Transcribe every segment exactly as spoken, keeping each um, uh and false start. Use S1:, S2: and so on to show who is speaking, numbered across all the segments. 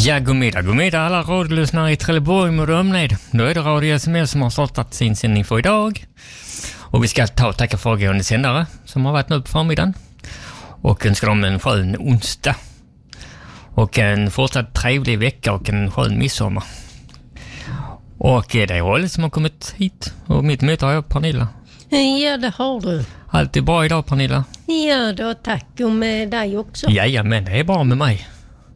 S1: Ja, god middag, god middag alla radiolyssnare i Trelleborg med omnejd. Då är det Radio S M S som har startat sin sändning för idag. Och vi ska ta och tacka föregående sändare som har varit nu på förmiddagen. Och önskar dem en skön onsdag. Och en fortsatt trevlig vecka och en skön midsommar. Och det är Rolle som har kommit hit. Och mitt möte har jag Pernilla.
S2: Ja, det har du.
S1: Allt är bra idag, Pernilla?
S2: Ja då, tack. Och med dig också.
S1: Ja, men det är bra med mig.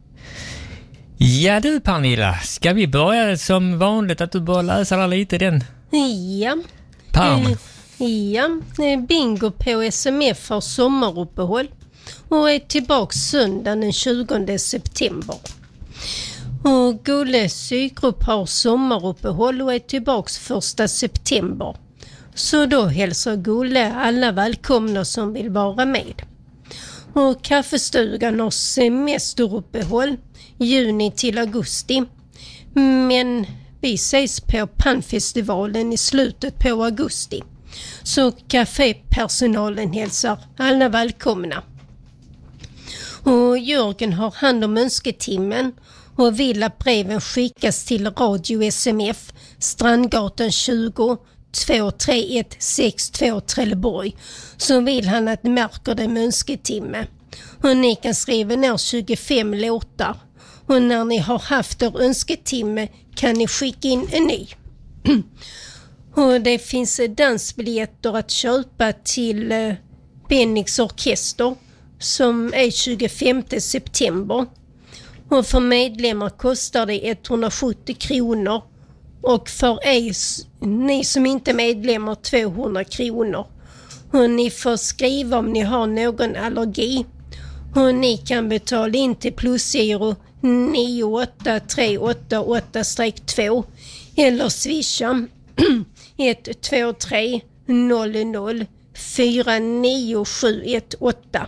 S1: Ja du Pernilla, ska vi börja som vanligt att du börjar läsa där lite den?
S2: Ja.
S1: Pärmen.
S2: Eh, ja, Bingo på S M F har sommaruppehåll och är tillbaka söndagen den tjugonde september. Och Gulle sygrupp har sommaruppehåll och är tillbaka första september. Så då hälsar Gulle alla välkomna som vill vara med. Och kaffestugan har semesteruppehåll juni till augusti. Men vi ses på Pannfestivalen i slutet på augusti. Så kafépersonalen hälsar alla välkomna. Och Jörgen har hand om önsketimmen och vill att breven skickas till Radio S M F, Strandgatan tjugo, två tre ett sex två Trelleborg. Så vill han att märker det med önsketimme. Och ni kan skriva ner tjugofem låtar. Och när ni har haft er önsketimme kan ni skicka in en ny. Och det finns dansbiljetter att köpa till eh, Bennix orkester som är tjugofemte september. Och för medlemmar kostar det etthundrasjuttio kronor. Och för er, ni som inte är medlemmar, tvåhundra kronor. Och ni får skriva om ni har någon allergi. Och ni kan betala in till plusgiro nio åtta tre åtta åtta två eller swisha ett två tre noll noll fyra nio sju ett åtta.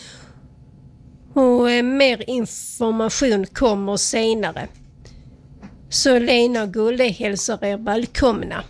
S2: Och eh, mer information kommer senare. Så Lena och Gulle hälsar er välkomna.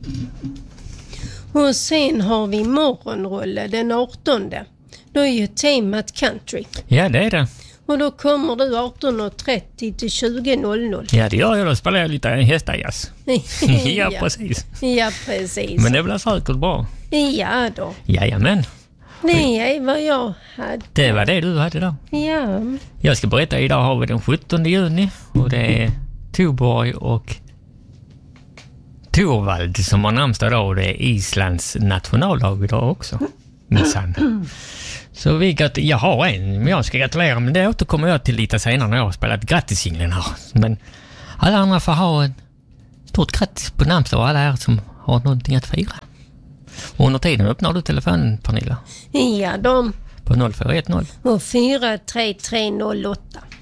S2: Och sen har vi morgonrolle den artonde. Då är ju temat country.
S1: Ja, det är det.
S2: Och då kommer du arton trettio till tjugo noll noll.
S1: Ja, det gör jag. Då spelar jag lite hästajazz. ja, precis.
S2: Ja, precis.
S1: Men det blir säkert bra.
S2: Ja då.
S1: Jajamän.
S2: Det är vad jag hade.
S1: Det var det du hade då.
S2: Ja.
S1: Jag ska berätta, idag har vi den sjuttonde juni. Och det är Tuborg och Torvald som har namnsdag idag. Och det är Islands nationaldag idag också. Minsann. Så vi grat- jag har en, men jag ska gratulera, men det återkommer jag till lite senare när jag har spelat grattissingeln här. Men alla andra får ha en stort grattis på namnsdag och alla här som har någonting att fira. Och under tiden öppnar du telefonen, Pernilla.
S2: Ja, de.
S1: På noll fyra ett noll
S2: Och fyra tre tre noll åtta.